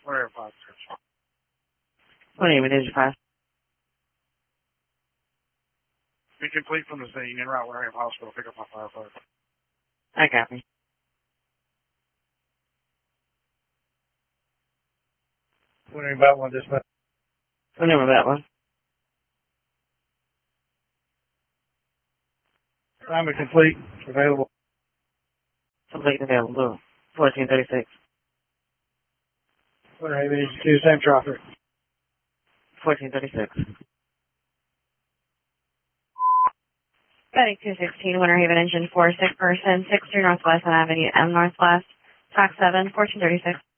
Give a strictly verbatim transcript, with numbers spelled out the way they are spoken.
Whatever, five six. What name it is, five? Be complete from the scene. En route, Wareham Hospital. Pick up my firefighter. I copy. Wondering about one dispatch. What name of that one? Time is complete. Available. Complete available. fourteen thirty-six. Wareham Agency, same traffic. fourteen thirty-six. Betty two sixteen, Winter Haven Engine four, sick person, six three Northwest on Avenue M Northwest, Talk seven, fourteen thirty-six.